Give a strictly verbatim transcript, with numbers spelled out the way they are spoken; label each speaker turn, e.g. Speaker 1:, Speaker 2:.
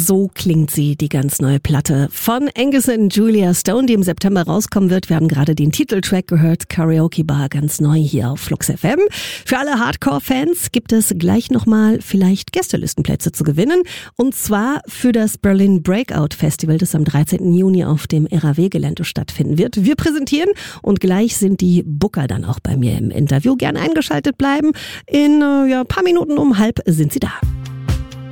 Speaker 1: So klingt sie, die ganz neue Platte von Angus und Julia Stone, die im September rauskommen wird. Wir haben gerade den Titeltrack gehört, Karaoke Bar, ganz neu hier auf Flux F M. Für alle Hardcore-Fans gibt es gleich nochmal vielleicht Gästelistenplätze zu gewinnen. Und zwar für das Berlin Breakout Festival, das am dreizehnten Juni auf dem R A W-Gelände stattfinden wird. Wir präsentieren und gleich sind die Booker dann auch bei mir im Interview. Gerne eingeschaltet bleiben. In äh, ja, ein paar Minuten um halb sind sie da.